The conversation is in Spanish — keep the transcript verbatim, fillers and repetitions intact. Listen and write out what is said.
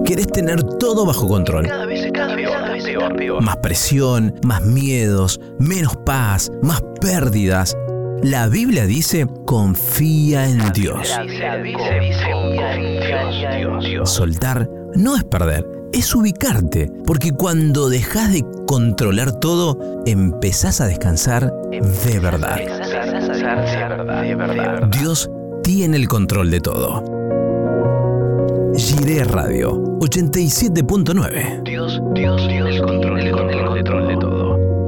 Querés tener todo bajo control. Cada vez es cada peor, cada vez es peor, peor. Más presión, más miedos, menos paz, más pérdidas. La Biblia dice, confía en Dios. La Biblia dice, confía en Dios, Dios. Soltar no es perder, es ubicarte. Porque cuando dejas de controlar todo, empezás a descansar de verdad. De verdad. Dios tiene el control de todo. Jiré Radio ochenta y siete punto nueve. Dios, Dios, Dios, el control, el control, el control de todo.